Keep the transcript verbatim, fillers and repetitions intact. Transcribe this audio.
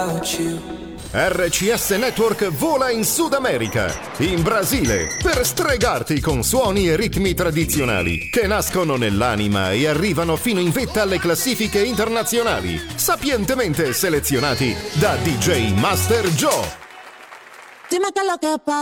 without you. R C S Network vola in Sud America, in Brasile, per stregarti con suoni e ritmi tradizionali che nascono nell'anima e arrivano fino in vetta alle classifiche internazionali, sapientemente selezionati da D J Master Joe. Dime qué es lo que pasa.